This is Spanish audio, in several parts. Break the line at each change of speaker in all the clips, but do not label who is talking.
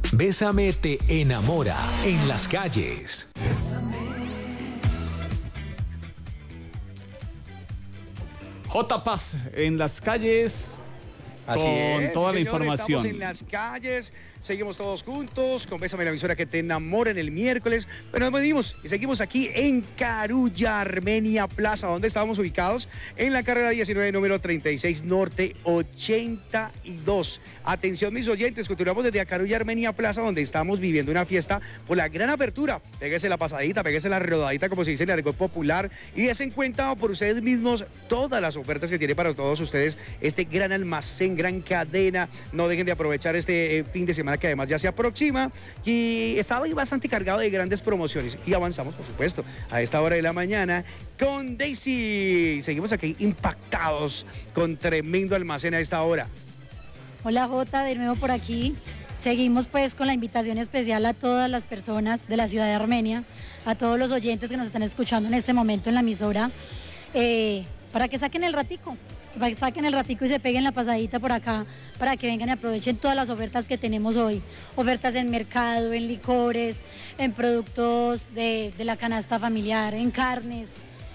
Bésame te enamora en las calles.
J. Paz en las calles.
Así
con
es,
toda
sí,
la
señor,
información.
Estamos en las calles, seguimos todos juntos, con Bésame, la emisora que te enamora en el miércoles. Pero nos venimos y seguimos aquí en Carulla, Armenia Plaza, donde estábamos ubicados en la carrera 19, número 36 Norte 82. Atención, mis oyentes, continuamos desde Carulla, Armenia Plaza, donde estamos viviendo una fiesta por la gran apertura. Pégese la pasadita, pégese la rodadita, como se dice en el argot popular, y des en cuenta por ustedes mismos todas las ofertas que tiene para todos ustedes este gran almacén, gran cadena. No dejen de aprovechar este fin de semana que además ya se aproxima, y estaba ahí bastante cargado de grandes promociones. Y avanzamos, por supuesto, a esta hora de la mañana con Daisy. Seguimos aquí impactados con tremendo almacén a esta hora.
Hola Jota, de nuevo por aquí. Seguimos pues con la invitación especial a todas las personas de la ciudad de Armenia, a todos los oyentes que nos están escuchando en este momento en la emisora, para que saquen el ratico y se peguen la pasadita por acá, para que vengan y aprovechen todas las ofertas que tenemos hoy. Ofertas en mercado, en licores, en productos de la canasta familiar, en carnes,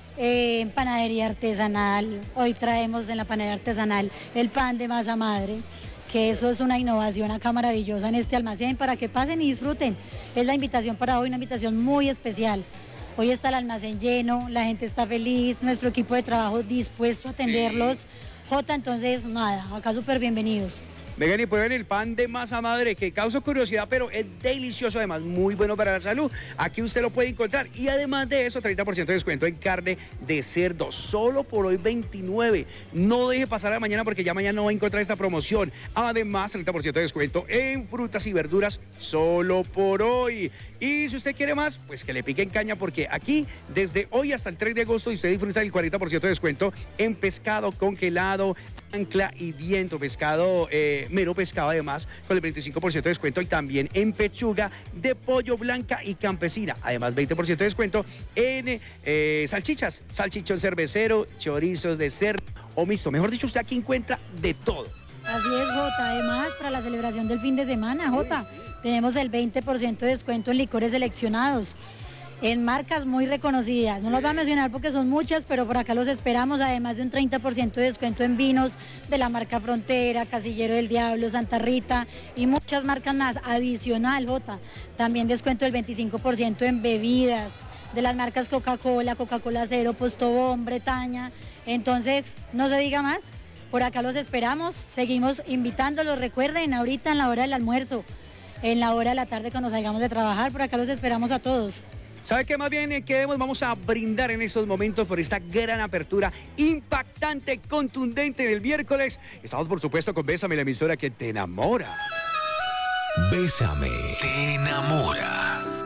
en panadería artesanal. Hoy traemos en la panadería artesanal el pan de masa madre, que eso es una innovación acá maravillosa en este almacén, para que pasen y disfruten. Es la invitación para hoy, una invitación muy especial. Hoy está el almacén lleno, la gente está feliz, nuestro equipo de trabajo dispuesto a atenderlos. Sí. Jota, entonces, nada, acá súper bienvenidos.
Vengan y prueben el pan de masa madre, que causa curiosidad, pero es delicioso, además muy bueno para la salud. Aquí usted lo puede encontrar, y además de eso, 30% de descuento en carne de cerdo, solo por hoy 29. No deje pasar a mañana, porque ya mañana no va a encontrar esta promoción. Además, 30% de descuento en frutas y verduras, solo por hoy. Y si usted quiere más, pues que le piquen caña, porque aquí, desde hoy hasta el 3 de agosto, usted disfruta del 40% de descuento en pescado congelado, ancla y viento, pescado, mero pescado, además, con el 25% de descuento, y también en pechuga de pollo blanca y campesina. Además, 20% de descuento en salchichas, salchichón cervecero, chorizos de cerdo o mixto. Mejor dicho, usted aquí encuentra de todo.
Así es, Jota. Además, para la celebración del fin de semana, Jota, tenemos el 20% de descuento en licores seleccionados, en marcas muy reconocidas. No los voy a mencionar porque son muchas, pero por acá los esperamos. Además de un 30% de descuento en vinos de la marca Frontera, Casillero del Diablo, Santa Rita y muchas marcas más. Adicional, Jota, también descuento del 25% en bebidas de las marcas Coca-Cola, Coca-Cola Cero, Postobón, Bretaña. Entonces, no se diga más. Por acá los esperamos. Seguimos invitándolos. Recuerden, ahorita en la hora del almuerzo, en la hora de la tarde cuando salgamos de trabajar, por acá los esperamos a todos.
¿Sabe qué más bien queremos? Vamos a brindar en estos momentos por esta gran apertura impactante, contundente del miércoles. Estamos, por supuesto, con Bésame, la emisora que te enamora.
Bésame te enamora.